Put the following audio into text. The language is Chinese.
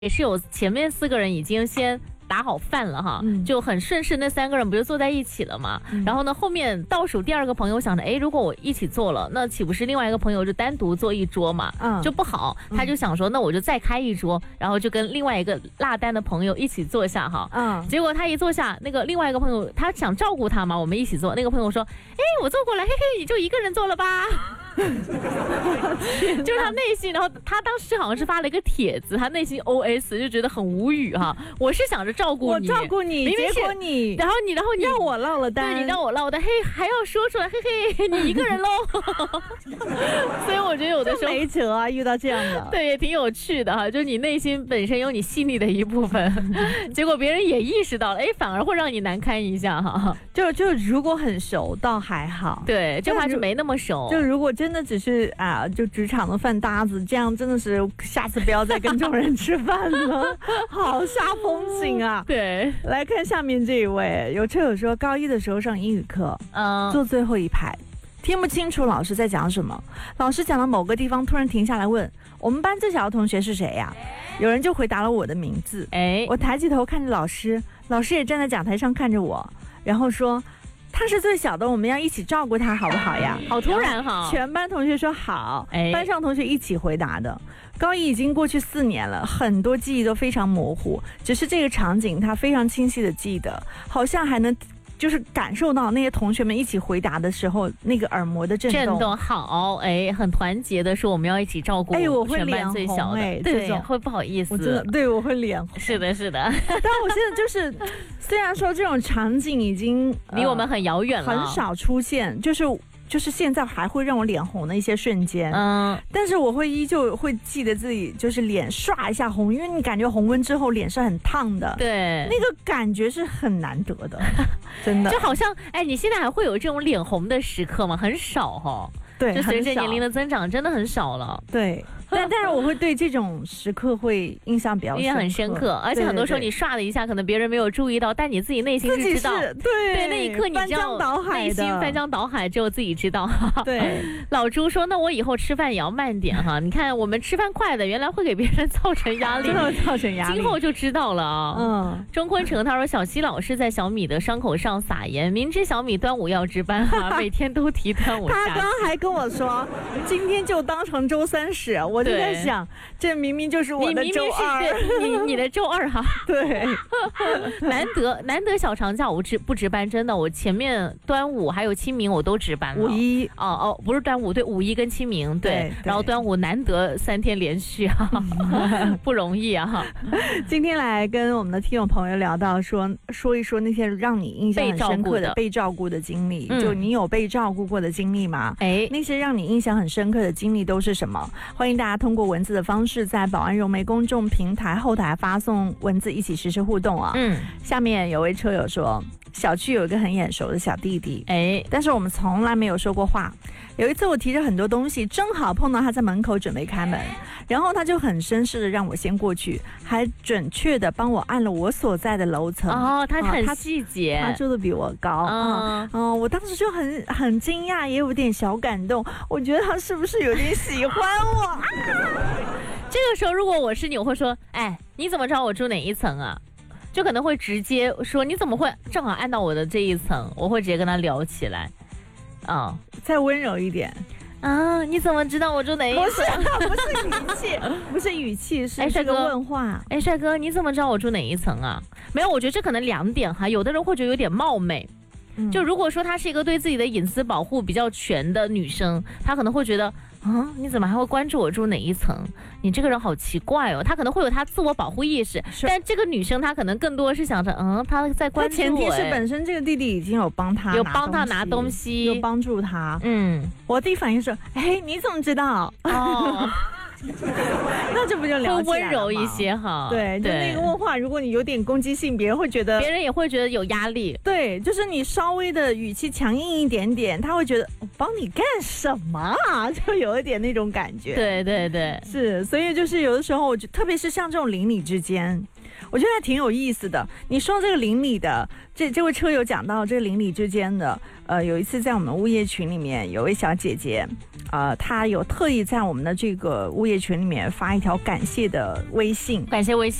也是有前面4个人已经先打好饭了哈，就很顺势，那3个人不就坐在一起了吗？然后呢，后面倒数第2个朋友想着，哎，如果我一起坐了，那岂不是另外一个朋友就单独坐一桌嘛？就不好。他就想说，那我就再开一桌，然后就跟另外一个落单的朋友一起坐下哈。结果他一坐下，那个另外一个朋友他想照顾他嘛，我们一起坐。那个朋友说，哎，我坐过来，嘿嘿，你就一个人坐了吧。就是他内心，然后他当时好像是发了一个帖子，他内心 OS 就觉得很无语哈。我是想着照顾你， 我照顾你，结果你， 然后你让我落了单， 对，你让我落单，嘿，还要说出来，嘿嘿，你一个人喽。所以我觉得有的时候没辙啊，遇到这样的， 对，也挺有趣的哈。就是你内心本身有你细腻的一部分，结果别人也意识到了，哎，反而会让你难堪一下哈。 就如果很熟倒还好， 对，就怕是没那么熟。 就如果真的只是啊，就职场的饭搭子，这样真的是下次不要再跟这种人吃饭了，好煞风景啊。 对， 来看下面这一位，有车友说，高1的时候上英语课，坐最后一排，听不清楚老师在讲什么，老师讲到某个地方突然停下来问，我们班最小的同学是谁呀？有人就回答了我的名字，我抬起头看着老师，老师也站在讲台上看着我，然后说，他是最小的，我们要一起照顾他，好不好呀？ 好突然哈！ 全班同学说好，班上同学一起回答的。高1已经过去4年了，很多记忆都非常模糊，只是这个场景他非常清晰的记得，好像还能就是感受到那些同学们一起回答的时候那个耳膜的震动。 好，很团结的说我们要一起照顾全班最小的，对，会不好意思， 我真的对我会脸红。 是的，是的。 但我现在就是，虽然说这种场景已经离我们很遥远了， 很少出现，就是现在还会让我脸红的一些瞬间，但是我会依旧会记得自己就是脸刷一下红，因为你感觉红温之后脸是很烫的， 对， 那个感觉是很难得的，真的。 就好像你现在还会有这种脸红的时刻吗？很少哈， 对， 就随着年龄的增长，真的很少了， 对。但是我会对这种时刻会印象比较深刻， 很深刻，而且很多时候你刷了一下，可能别人没有注意到，但你自己内心是知道，对，那一刻你知道内心翻江倒海，只有自己知道。 对， 老朱说，那我以后吃饭也要慢点哈。你看我们吃饭快的，原来会给别人造成压力， 真的会造成压力， 今后就知道了啊。钟坤成他说，小西老师在小米的伤口上撒盐，明知小米端午要值班哈，每天都提端午。 他刚刚还跟我说，今天就当成周3使，我就在想，这明明就是我的周2， 你的周2哈。 对， 难得小长假我不值班，真的，我前面端午还有清明我都值班了。 5·1 不是端午，对，5·1跟清明，对，然后端午难得3天连续啊，不容易啊哈。 今天来跟我们的听众朋友聊到说一说那些让你印象很深刻的被照顾的经历，就你有被照顾过的经历吗？那些让你印象很深刻的经历都是什么？欢迎大家通过文字的方式在保安融媒公众平台后台发送文字，一起实时互动啊。下面有位车友说，小区有一个很眼熟的小弟弟，但是我们从来没有说过话。有一次我提着很多东西，正好碰到他在门口准备开门，然后他就很绅士的让我先过去，还准确的帮我按了我所在的楼层。 他很细节， 他住的比我高。我当时就很惊讶，也有点小感动。我觉得他是不是有点喜欢我？ 这个时候如果我是你，我会说，你怎么知道我住哪一层啊？就可能会直接说，你怎么会正好按到我的这一层？我会直接跟他聊起来。 再温柔一点啊！你怎么知道我住哪一层？ 不是语气，不是语气，是个问话。 帅哥，你怎么知道我住哪一层啊？没有，我觉得这可能2点哈。有的人会觉得有点冒昧，就如果说她是一个对自己的隐私保护比较全的女生，她可能会觉得，你怎么还会关注我住哪一层？你这个人好奇怪哦。她可能会有她自我保护意识，但这个女生她可能更多是想着，她在关注我。 前提是本身这个弟弟已经有帮她拿东西， 有帮助她。我第一反应是，你怎么知道？那这不就聊起来了吗？ 会温柔一些哈。 对，就那个问话，如果你有点攻击性，别人也会觉得有压力。对，就是你稍微的语气强硬一点点，他会觉得我帮你干什么啊？就有一点那种感觉。 对， 是，所以就是有的时候，特别是像这种邻里之间， 我觉得还挺有意思的。你说这个邻里的，这位车友讲到这个邻里之间的，有一次在我们物业群里面，有位小姐姐，她有特意在我们的这个物业群里面发一条感谢的微信，